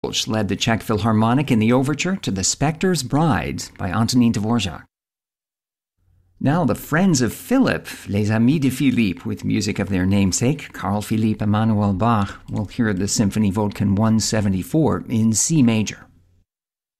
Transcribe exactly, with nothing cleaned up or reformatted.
led the Czech Philharmonic in the overture to The Spectre's Bride by Antonín Dvořák. Now the Friends of Philip, Les Amis de Philippe, with music of their namesake, Carl Philipp Emanuel Bach, will hear the Symphony Vodkin one seventy-four in C major.